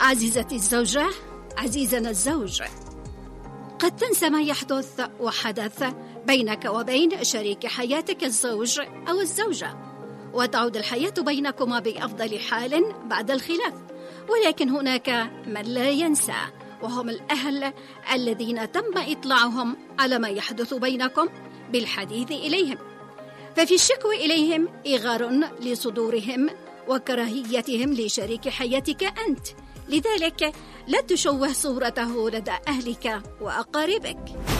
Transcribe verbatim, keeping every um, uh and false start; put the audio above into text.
عزيزتي الزوجة، عزيزنا الزوج، قد تنسى ما يحدث وحدث بينك وبين شريك حياتك الزوج أو الزوجة، وتعود الحياة بينكما بأفضل حال بعد الخلاف. ولكن هناك من لا ينسى، وهم الأهل الذين تم إطلاعهم على ما يحدث بينكم بالحديث إليهم، ففي الشكوى إليهم إغار لصدورهم وكراهيتهم لشريك حياتك أنت. لذلك لا تشوه صورته لدى أهلك وأقاربك.